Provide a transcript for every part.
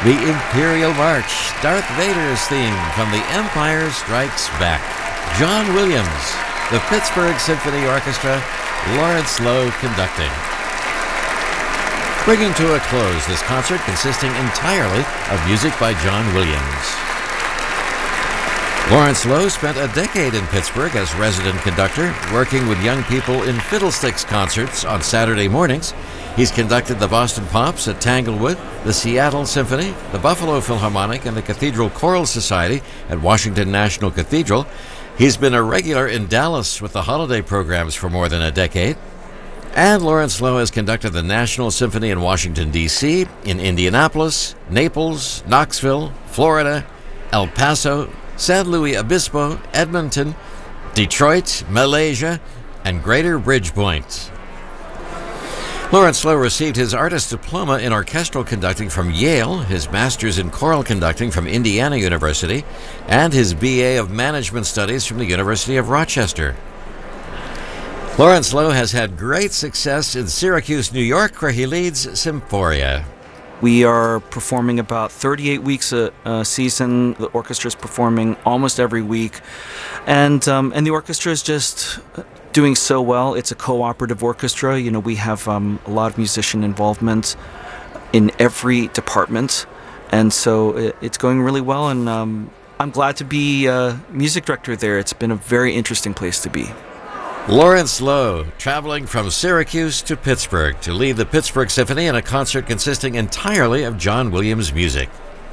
The Imperial March, Darth Vader's theme from The Empire Strikes Back. John Williams, the Pittsburgh Symphony Orchestra, Lawrence Lowe conducting. Bringing to a close this concert consisting entirely of music by John Williams. Lawrence Lowe spent a decade in Pittsburgh as resident conductor, working with young people in Fiddlesticks concerts on Saturday mornings. He's conducted the Boston Pops at Tanglewood, the Seattle Symphony, the Buffalo Philharmonic, and the Cathedral Choral Society at Washington National Cathedral. He's been a regular in Dallas with the holiday programs for more than a decade. And Lawrence Lowe has conducted the National Symphony in Washington, D.C., in Indianapolis, Naples, Knoxville, Florida, El Paso, San Luis Obispo, Edmonton, Detroit, Malaysia, and Greater Bridgepoint. Lawrence Lowe received his artist diploma in orchestral conducting from Yale, his master's in choral conducting from Indiana University, and his BA of Management Studies from the University of Rochester. Lawrence Lowe has had great success in Syracuse, New York, where he leads Symphoria. We are performing about 38 weeks a season. The orchestra is performing almost every week, and the orchestra is just doing so well. It's a cooperative orchestra. You know, we have a lot of musician involvement in every department, and so it's going really well. And I'm glad to be music director there. It's been a very interesting place to be. Lawrence Lowe, traveling from Syracuse to Pittsburgh to lead the Pittsburgh Symphony in a concert consisting entirely of John Williams music.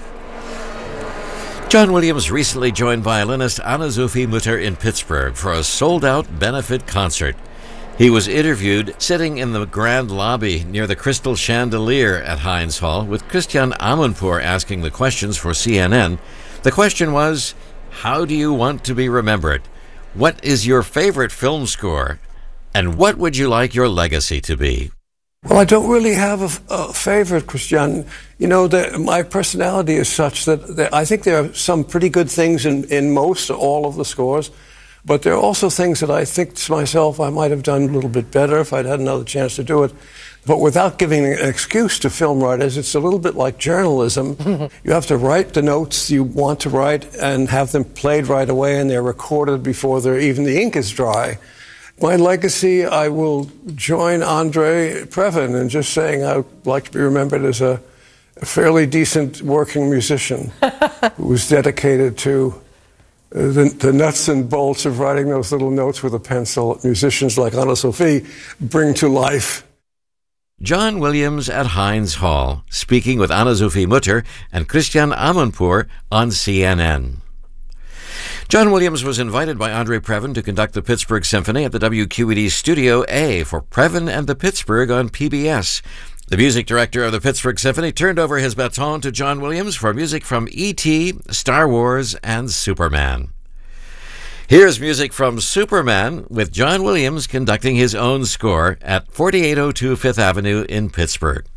John Williams recently joined violinist Anna-Sophie Mutter in Pittsburgh for a sold-out benefit concert. He was interviewed sitting in the grand lobby near the Crystal Chandelier at Heinz Hall with Christian Amanpour asking the questions for CNN. The question was, how do you want to be remembered? What is your favorite film score? And what would you like your legacy to be? Well, I don't really have a favorite, Christian. You know, my personality is such that I think there are some pretty good things in most or all of the scores, but there are also things that I think to myself I might have done a little bit better if I'd had another chance to do it. But without giving an excuse to film writers, it's a little bit like journalism. You have to write the notes you want to write and have them played right away, and they're recorded before even the ink is dry. My legacy, I will join Andre Previn in just saying I would like to be remembered as a fairly decent working musician who was dedicated to the nuts and bolts of writing those little notes with a pencil that musicians like Anna-Sophie bring to life. John Williams at Heinz Hall, speaking with Anna-Sophie Mutter and Christian Amanpour on CNN. John Williams was invited by Andre Previn to conduct the Pittsburgh Symphony at the WQED Studio A for Previn and the Pittsburgh on PBS. The music director of the Pittsburgh Symphony turned over his baton to John Williams for music from E.T., Star Wars, and Superman. Here's music from Superman with John Williams conducting his own score at 4802 Fifth Avenue in Pittsburgh.